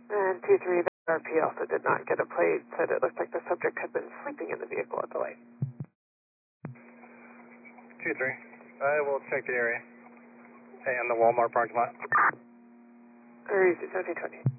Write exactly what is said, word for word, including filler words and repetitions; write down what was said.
And two three, the R P also did not get a plate, said it looked like the subject had been sleeping in the vehicle at the light. two three, I will check the area and the Walmart parking lot. Or easy, seventeen twenty.